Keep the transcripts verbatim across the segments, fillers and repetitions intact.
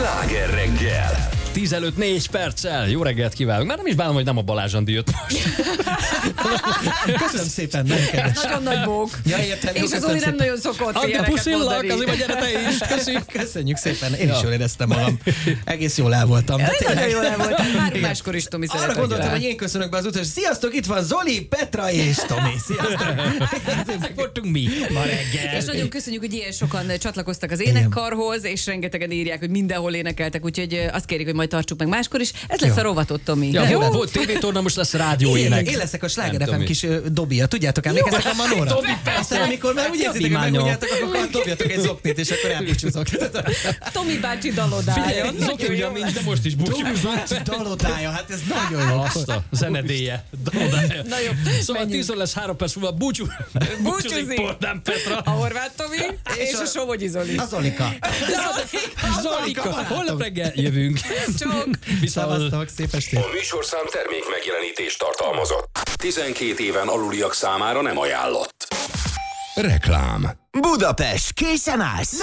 Sláger reggel! tizenöt négy perccel. Jó reggelt kívánok. Már nem is bánom, hogy nem a Balázs Andi jött most. Köszönöm szépen, nagyon kedves. Nagyon nagy bók. Ja, értem, és az Zoli nem nagyon szokott Anka, ilyeneket puszillak, mondani. azért vagy gyere te is. Köszönjük. Köszönjük szépen, én is jól éreztem magam. Egész jól el voltam. Ja, nagyon jól el voltam. Már máskor is Tomi Arra szeretett gondoltam, rá. hogy én köszönök be az utas. Sziasztok, itt van Zoli, Petra és Tomi. Sziasztok. Ezek voltunk mi ma reggel. És nagyon köszönjük, hogy ilyen sokan csatlakoztak az énekkarhoz, és rengetegen írják, hogy mindenhol énekeltek, úgyhogy azt kérik, hogy majd tartsuk meg máskor is. Ez lesz Jó. a rovatot, Tomi. Ja, Jó? volt, volt tévétorna, most lesz rádióének. Én, én leszek a Sláger Nem ef em tudom kis ö, dobia. Tudjátok, emlékeztek a Manóra? Tomi, persze. Aztán amikor már úgy érzitek, hogy Dobimányom. megmondjátok, akkor dobjatok egy zoknit, és akkor elbúcsúzok. Tomi bácsi dalodája. Figyelj, Zoki ugyan, de most is búcsúzunk. Dalodája, hát ez nagyon jó. Azt a zenedéje. Dalodája. Na jó, Szóval menjünk. tíz óra lesz három perc múlva búcsú. Búcsúzik. Portán Petra. A Horváth Tomi és a Somogyi Zoli. A Zolika. Zolika, holnap reggel jövünk. Csak. Viszont Szavaztok, szép estét. A műsorszám termék megjelenítést tartalmazott. tizenkét éven aluliak számára nem ajánlott. Reklám. Budapest, készen állsz?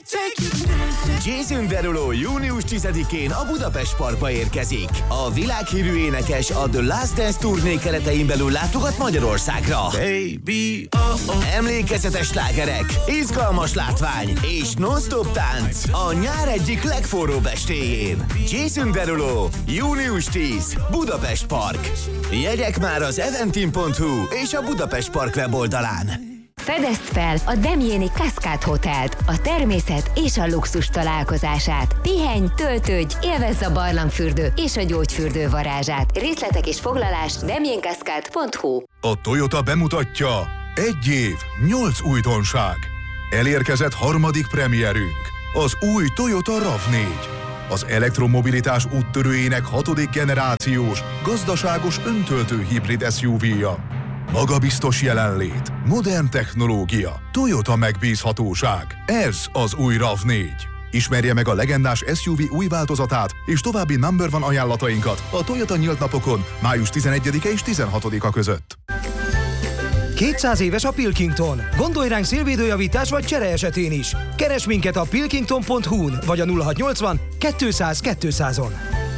Jason Derulo június tizedikén a Budapest Parkba érkezik. A világhírű énekes a The Last Dance turné keretein belül látogat Magyarországra. Baby, oh, oh. Emlékezetes slágerek, izgalmas látvány és non-stop tánc a nyár egyik legforróbb estéjén. Jason Derulo, június tíz, Budapest Park. Jegyek már az eventim pont hu és a Budapest Park weboldalán. Fedezd fel a Demjéni Cascade Hotelt, a természet és a luxus találkozását. Pihenj, töltődj, élvezz a barlangfürdő és a gyógyfürdő varázsát. Részletek és foglalás demjén cascade pont hu. A Toyota bemutatja egy év, nyolc újdonság. Elérkezett harmadik premierünk, az új Toyota ráv négy. Az elektromobilitás úttörőjének hatodik generációs, gazdaságos öntöltő hibrid es u vé-ja. Magabiztos jelenlét, modern technológia, Toyota megbízhatóság. Ez az új ráv négy. Ismerje meg a legendás es u vé új változatát és további number one ajánlatainkat a Toyota nyílt napokon május tizenegyedike és tizenhatodika között. kétszáz éves a Pilkington. Gondolj ránk szélvédőjavítás vagy csere esetén is. Keresd minket a pilkington pont hu-n vagy a nulla hatszáznyolcvan kétszáz kétszázon.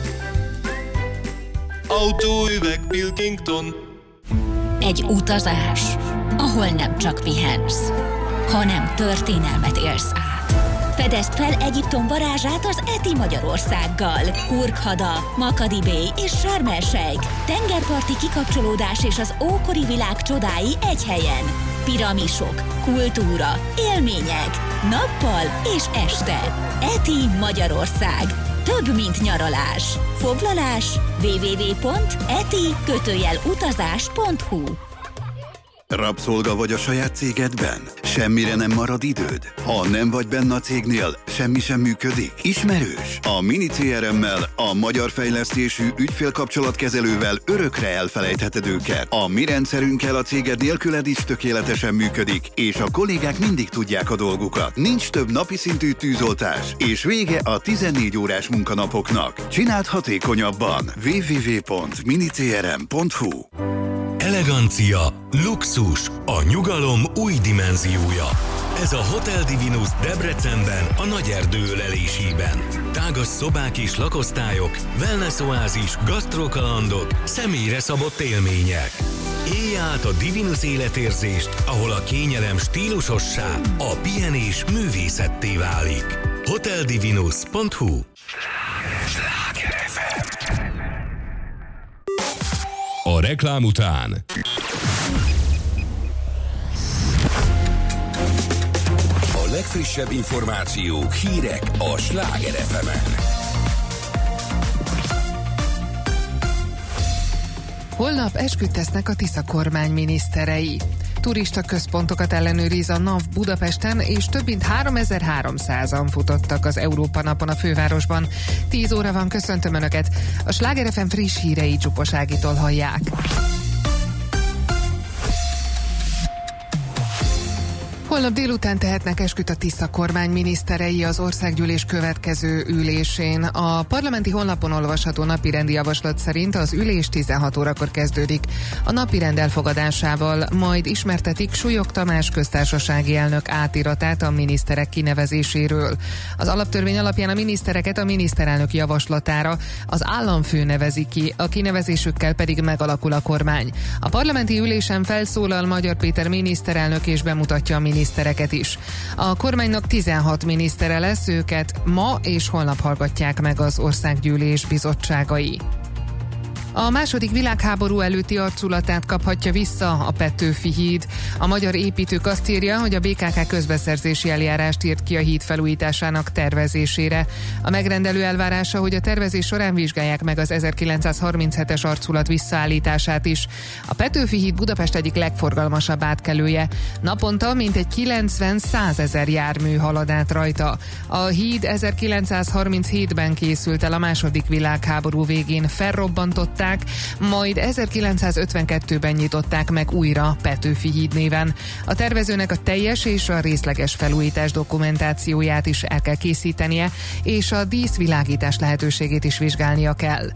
Autóüveg Pilkington. Egy utazás, ahol nem csak pihensz, hanem történelmet élsz át. Fedezd fel Egyiptom varázsát az Eti Magyarországgal. Hurghada, Makadi Bay és Sharm el-Sheikh. Tengerparti kikapcsolódás és az ókori világ csodái egy helyen. Piramisok, kultúra, élmények, nappal és este. Eti Magyarország. Több, mint nyaralás. Foglalás double-u double-u double-u pont eti utazás pont hu. Rabszolga vagy a saját cégedben? Semmire nem marad időd? Ha nem vagy benne a cégnél, semmi sem működik? Ismerős? A Mini cé er em-mel, a magyar fejlesztésű ügyfélkapcsolatkezelővel örökre elfelejtheted őket. A mi rendszerünkkel a céged nélküled is tökéletesen működik, és a kollégák mindig tudják a dolgukat. Nincs több napi szintű tűzoltás, és vége a tizennégy órás munkanapoknak. Csináld hatékonyabban. double-u double-u double-u pont mini c r m pont hu. Elegancia, luxus, a nyugalom új dimenziója. Ez a Hotel Divinus Debrecenben, a Nagyerdő ölelésében. Tágas szobák és lakosztályok, wellness oázis, gasztrokalandok, személyre szabott élmények. Élj át a Divinus életérzést, ahol a kényelem stílusossá, a pihenés művészetté válik. hotel divinus pont hu. Sláger ef em. A reklám után a legfrissebb információk, hírek a Sláger ef emen. Holnap esküt tesznek a Tisza kormány miniszterei. Turista központokat ellenőriz a NAV Budapesten, és több mint háromezer-háromszázan futottak az Európa napon a fővárosban. tíz óra van, köszöntöm Önöket. A Sláger ef em friss hírei Csuposz Ágitól hallják. Holnap délután tehetnek esküt a Tisza kormány miniszterei az országgyűlés következő ülésén. A parlamenti honlapon olvasható napirendi javaslat szerint az ülés tizenhat órakor kezdődik. A napirend elfogadásával majd ismertetik Súlyog Tamás köztársasági elnök átiratát a miniszterek kinevezéséről. Az alaptörvény alapján a minisztereket a miniszterelnök javaslatára az államfő nevezi ki, a kinevezésükkel pedig megalakul a kormány. A parlamenti ülésen felszólal Magyar Péter miniszterelnök és bemutatja a minisztereket is. A kormánynak tizenhat minisztere lesz, őket ma és holnap hallgatják meg az országgyűlés bizottságai. A második világháború előtti arculatát kaphatja vissza a Petőfi híd. A magyar építők azt írja, hogy a bé ká ká közbeszerzési eljárást írt ki a híd felújításának tervezésére. A megrendelő elvárása, hogy a tervezés során vizsgálják meg az ezerkilencszázharminchetes arculat visszaállítását is. A Petőfi híd Budapest egyik legforgalmasabb átkelője. Naponta mintegy kilencven-százezer jármű halad át rajta. A híd ezerkilencszázharminchétben készült el a második világháború végén, felrobbantották, majd ezerkilencszázötvenkettőben nyitották meg újra Petőfi híd néven. A tervezőnek a teljes és a részleges felújítás dokumentációját is el kell készítenie, és a díszvilágítás lehetőségét is vizsgálnia kell.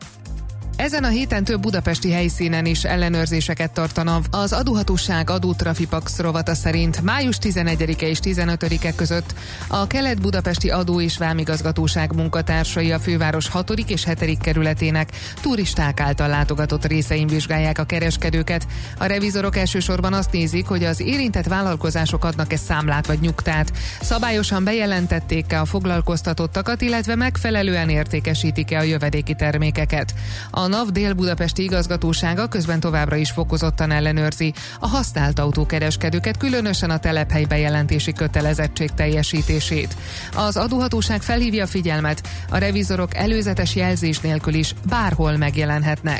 Ezen a héten több budapesti helyszínen is ellenőrzéseket tartana. Az adóhatóság adótrafipax rovata szerint május tizenegyedike és tizenötödike között a kelet-budapesti adó- és vámigazgatóság munkatársai a főváros hatodik és hetedik kerületének turisták által látogatott részein vizsgálják a kereskedőket. A revizorok elsősorban azt nézik, hogy az érintett vállalkozások adnak-e számlát vagy nyugtát, szabályosan bejelentették-e a foglalkoztatottakat, illetve megfelelően értékesítik-e a jövedéki termékeket. A A NAV Dél-Budapesti igazgatósága közben továbbra is fokozottan ellenőrzi a használt autókereskedőket, különösen a telephely bejelentési kötelezettség teljesítését. Az adóhatóság felhívja a figyelmet, a revizorok előzetes jelzés nélkül is bárhol megjelenhetnek.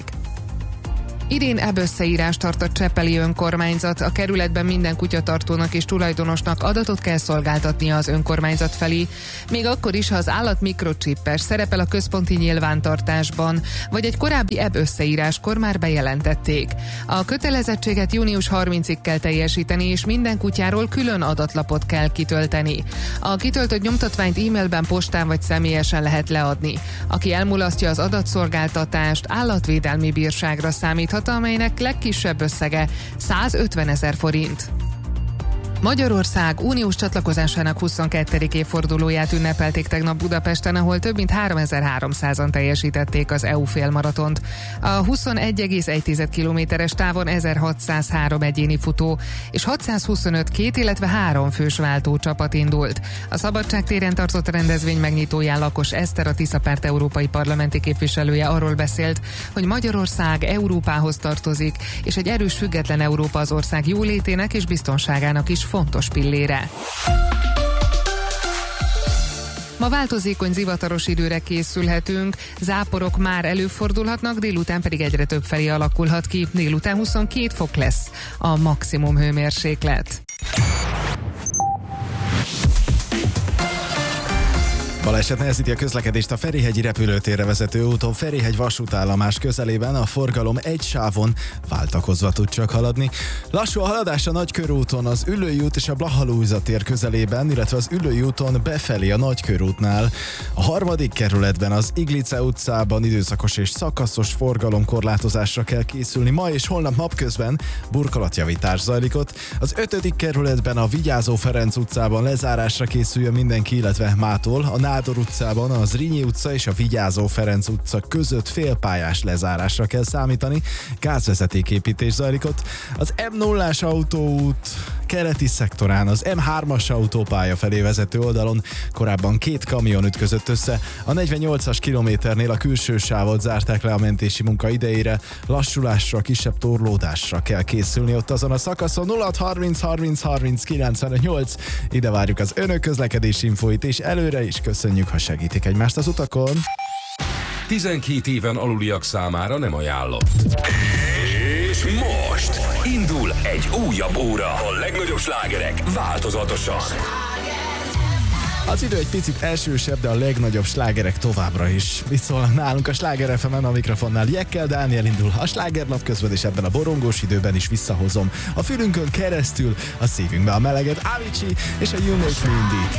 Idén ebösszeírást tart a Cseppeli önkormányzat. A kerületben minden kutyatartónak és tulajdonosnak adatot kell szolgáltatnia az önkormányzat felé, még akkor is, ha az állat mikrocsippes szerepel a központi nyilvántartásban, vagy egy korábbi ebösszeíráskor már bejelentették. A kötelezettséget június harmincadikáig kell teljesíteni, és minden kutyáról külön adatlapot kell kitölteni. A kitöltött nyomtatványt e-mailben, postán vagy személyesen lehet leadni. Aki elmulasztja az adatszolgáltatást, állatvédelmi bírságra számít, amelynek legkisebb összege százötvenezer forint. Magyarország uniós csatlakozásának huszonkettedik évfordulóját ünnepelték tegnap Budapesten, ahol több mint háromezer-háromszázan teljesítették az é u félmaratont. A huszonegy egész egy kilométeres távon ezerhatszázhárom egyéni futó és hatszázhuszonöt két, illetve három fős váltócsapat indult. A Szabadságtéren tartott rendezvény megnyitóján Lakos Eszter, a Tisza Párt európai parlamenti képviselője arról beszélt, hogy Magyarország Európához tartozik, és egy erős, független Európa az ország jólétének és biztonságának is fontos pillére. Ma változékony zivataros időre készülhetünk, záporok már előfordulhatnak, délután pedig egyre több felé alakulhat ki, délután huszonkét fok lesz a maximum hőmérséklet. Baleset nehezíti a közlekedést a Ferihegyi repülőtérre vezető úton, Ferihegy vasútállomás közelében, a forgalom egy sávon váltakozva tud csak haladni. Lassú a haladás a Nagykörúton, az Üllői út és a Blaha-Lujza tér közelében, illetve az Üllői úton befelé a Nagykörútnál. A harmadik kerületben, az Iglice utcában időszakos és szakaszos forgalomkorlátozásra kell készülni. Ma és holnap napközben burkolatjavítás zajlik ott. Az ötödik kerületben, a Vigyázó Ferenc utcában lezárásra készüljön mindenki, illetve mától a Nádor utcában, az Zrínyi utca és a Vigyázó Ferenc utca között félpályás lezárásra kell számítani. Gázvezetéképítés zajlik ott. Az em nullás autóút keleti szektorán, az em hármas autópálya felé vezető oldalon korábban két kamion ütközött össze. A negyvennyolcas kilométernél a külső sávot zárták le a mentési munka idejére. Lassulásra, kisebb torlódásra kell készülni ott azon a szakaszon. nulla hat harminc harminc harminc kilencvenöt nyolc. Ide várjuk az önök közlekedési infóit, és előre is köszönjük, ha segítik egymást az utakon. tizenkét éven aluliak számára nem ajánlott. És most indul egy újabb óra. A legnagyobb slágerek változatosan. Az idő egy picit elsősebb, de a legnagyobb slágerek továbbra is. Mit szólnak nálunk a Sláger ef emen, a mikrofonnál Jekkel Dániel indul a slágernap közben, és ebben a borongós időben is visszahozom a fülünkön keresztül a szívünkbe a meleget. Avicii és a You Make Me Indeed.